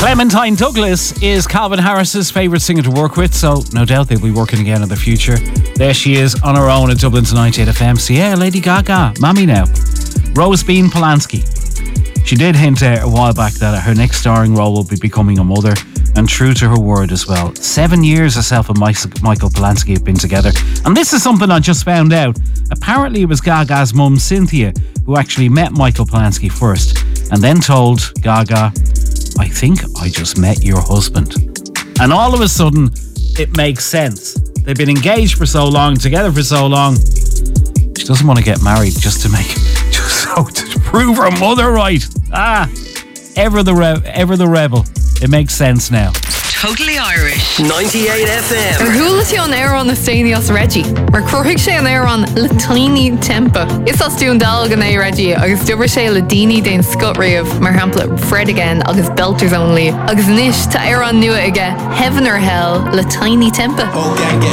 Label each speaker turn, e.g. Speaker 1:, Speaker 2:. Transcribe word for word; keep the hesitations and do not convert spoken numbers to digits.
Speaker 1: Clementine Douglas is Calvin Harris's favourite singer to work with, so no doubt they'll be working again in the future. There she is on her own at Dublin's ninety-eight F M. So yeah, Lady Gaga, mammy now. Rose Bean Polanski. She did hint uh, a while back that her next starring role will be becoming a mother, and true to her word as well. Seven years herself and Michael Polanski have been together. And this is something I just found out. Apparently it was Gaga's mum, Cynthia, who actually met Michael Polanski first, and then told Gaga, I think I just met your husband. And all of a sudden, it makes sense. They've been engaged for so long, together for so long. She doesn't want to get married just to make, just so to prove her mother right. Ah, ever the re- ever the rebel. It makes sense now.
Speaker 2: Totally Irish.
Speaker 3: ninety-eight F M.
Speaker 4: Ar thuúil sé an air an na Stanios Reggie. Mar cruigh sé an air an le tiny tempa. Is as dún dal gan é Reggie agus dubar sé le daoine den scut riamh mar hampla Fred again agus Belters only. Agus nish ta air an nua aige Heaven or Hell le tiny tempa.
Speaker 5: Oh, gang, get